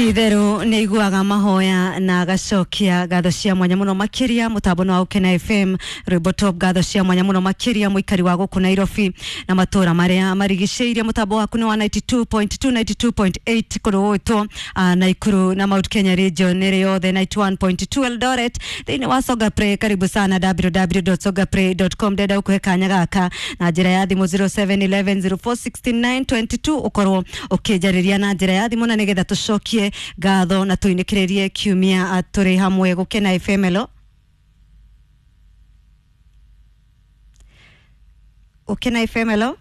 Itherũ nĩ iguaga mahoya na gacokia gatho cia mwanya muno makiria mutambo wa Ukena FM rwĩmbo top gatho cia mwanya muno makiria muikari wa gũkũ Nairobi na matura maria marigicĩirie mutambo waku ni wa 92.2 92.8 kũrũtwo Naikuru na Mount Kenya region nĩ yothe 91.2 Eldoret thĩinĩ wa Sogapre. Karibu sana www.sogapre.com deda ukuhe kanya gaka na njĩra ya thimũ 0711046922 ukorwo ukĩnjarĩria na njĩra ya thimũ na nĩgetha tũcokie gatho na tuinikiririe kiumia turi hamwe Gukena FM. Hello Gukena FM. Hello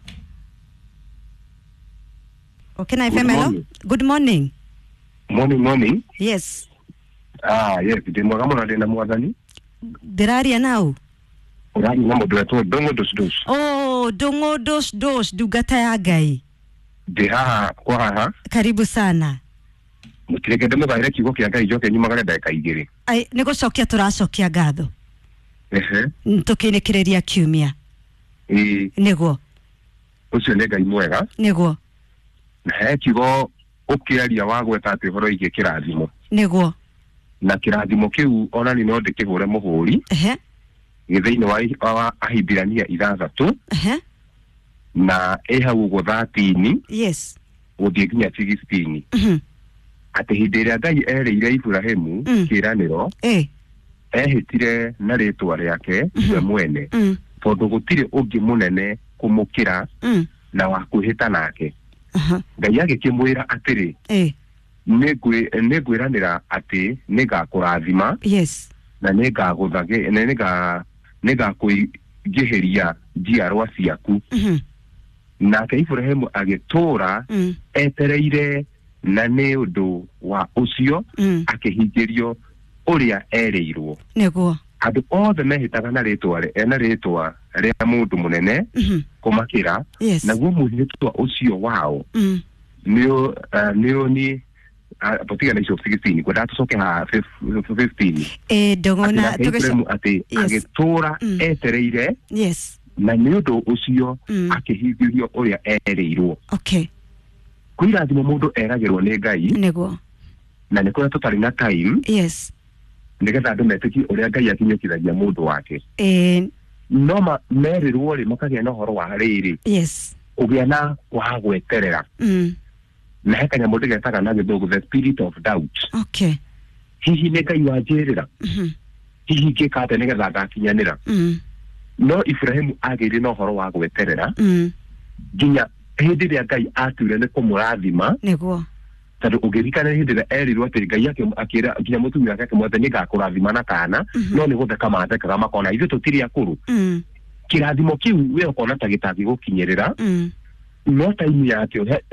Gukena FM. Hello, good morning. Morning. Yes. Yes, ndi mwaga mũno ndĩ na mwathani. Ndĩraria nau. Ũrari na mũndũ wetwo Ndũng'ũ dos. Oh, Ndũng'ũ dos ndungata ya Ngai. Ndĩ haha kwa haha. Karibu sana. Mũtireke ndĩmũgaĩre kiugo kĩa Ngai njoke nyumagare ndagĩka igĩrĩ. Ai nĩ gũcokia tũracokia gatho. Tukinikiriria kiumia. Nĩguo. Ũcio nĩ Ngai mwega. Nĩguo. Na he kiugo ũkĩaria wa gweta atĩ ũhoro igie kĩrathimo. Nĩguo. Na kĩrathimo kĩu ona ni no ndĩkĩhũre mũhũri. Gĩthĩinĩ wa Ahibirania 6. Na hau ũguo 13. Yes. Gũthiĩ nginya 16. Atĩ hĩndĩ ĩrĩa Ngai erĩire Ibrahimu kĩĩranĩro ehĩtire na rĩtwa rĩake we mwene tondũ gũtirĩ ũngĩ mũnene kũmũkĩra na wa kwĩhĩta nake. Ngai agĩkĩmwĩra atĩrĩ nĩngwĩranĩra atĩ nĩngakũrathima na nĩngakũingĩhĩria njiarwa ciaku. Nake Ibrahimu agĩtũũra etereire na nĩ ũndũ wa ũcio akĩhingĩrio ũrĩa erĩirwo. Nĩguo. Andũ othe mehĩtaga na rĩtwa rĩa mũndũ mũnene kũmakĩra naguo mũhĩtwa ũcio wao nĩo ni Potiga na 16 kwenda tũcoke ha 15. Ndongona atĩ agĩtũũra etereire na nĩ ũndũ ũcio akĩhingĩrio ũrĩa erĩirwo. Okay. Kwĩrathimo mũndũ eragĩrwo nĩ Ngai. Nĩguo. Na nĩ kũrĩa tũtarĩ na time. Nĩgetha andũ metĩkie ũrĩa Ngai akinyũkithagia mũndũ wake. No merirwo rĩ makagĩa na ũhoro wa rĩrĩ. Kũgĩa na kwaga gweterera. Na he kanyamũ ndĩgetaga na gĩthũngũ the spirit of doubt. Okay. Hihi nĩ Ngai wanjĩrĩra. Hihi ngĩka atĩa nĩgetha ngakinyanĩra. No Ibrahimu agĩire na ũhoro wa gweterera. Nginya hĩndĩ ĩrĩa Ngai atuire nĩ kũmũrathima. Nĩguo. Tondũ ũngĩrikana hĩndĩ ĩrĩa erirwo atĩ Ngai akĩra nginya mũtumia wake akĩmwĩra nĩngakũrathima na kana no nĩ gũtheka mathekaga makona ithuĩ tũtirĩ akũrũ. Kĩrathimo kĩu we ũkona ta gĩtangĩgũkinyĩrĩra no time yakĩo